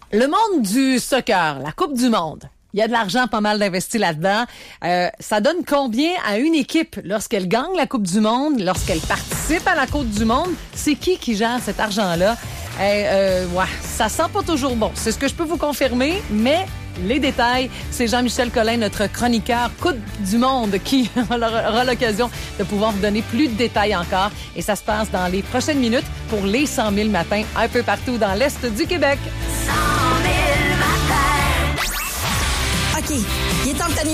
Le monde du soccer, la Coupe du monde. Il y a de l'argent pas mal d'investi là-dedans. Ça donne combien à une équipe lorsqu'elle gagne la Coupe du monde, lorsqu'elle participe à la Coupe du monde? C'est qui gère cet argent-là? Ça sent pas toujours bon. C'est ce que je peux vous confirmer, mais les détails, c'est Jean-Michel Collin, notre chroniqueur Coupe du monde, qui aura l'occasion de pouvoir vous donner plus de détails encore. Et ça se passe dans les prochaines minutes pour les 100 000 matins un peu partout dans l'Est du Québec. 100 000 matins. OK, il est temps de